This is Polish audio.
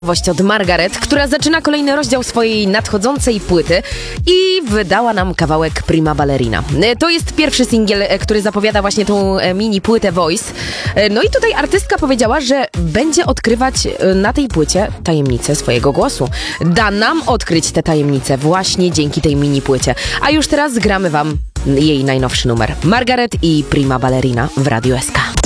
Od Margaret, która zaczyna kolejny rozdział swojej nadchodzącej płyty i wydała nam kawałek Prima Ballerina. To jest pierwszy singiel, który zapowiada właśnie tą mini płytę Voice. No i tutaj artystka powiedziała, że będzie odkrywać na tej płycie tajemnicę swojego głosu. Da nam odkryć te tajemnice właśnie dzięki tej mini płycie. A już teraz gramy wam jej najnowszy numer. Margaret i Prima Ballerina w Radiu SK.